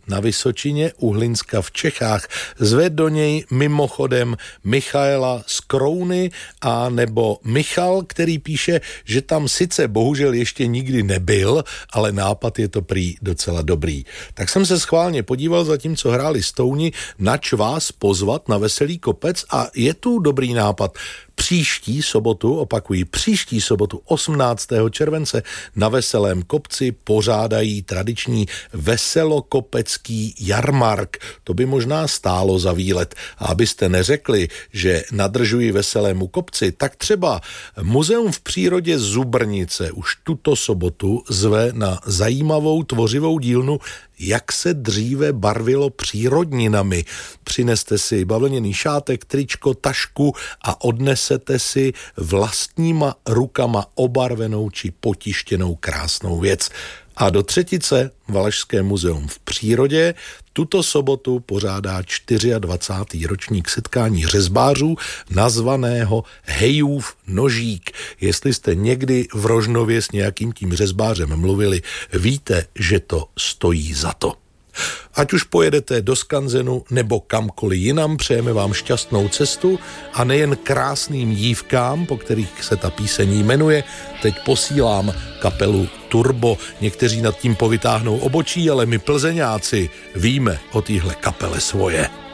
na Vysočině, u Hlinska v Čechách. Zve do něj mimochodem Michaela z Krouny a nebo Michal, který píše, že tam sice bohužel ještě nikdy nebyl, ale nápad je to prý docela dobrý. Tak jsem se schválně podíval, zatímco hráli Stouni, nač vás pozvat na Veselý kopec a je tu dobrý nápad. Příští sobotu 18. července na Veselém kopci pořádají tradiční veselokopecký jarmark. To by možná stálo za výlet. A abyste neřekli, že nadržuji Veselému kopci, tak třeba Muzeum v přírodě Zubrnice už tuto sobotu zve na zajímavou tvořivou dílnu Jak se dříve barvilo přírodninami. Přineste si bavlněný šátek, tričko, tašku a odnesete si vlastníma rukama obarvenou či potištěnou krásnou věc. A do třetice Valašské muzeum v přírodě tuto sobotu pořádá 24. ročník setkání řezbářů nazvaného Hejův nožík. Jestli jste někdy v Rožnově s nějakým tím řezbářem mluvili, víte, že to stojí za to. Ať už pojedete do skanzenu nebo kamkoliv jinam, přejeme vám šťastnou cestu a nejen krásným dívkám, po kterých se ta píseň jmenuje, teď posílám kapelu Turbo. Někteří nad tím povytáhnou obočí, ale my Plzeňáci víme o téhle kapele svoje.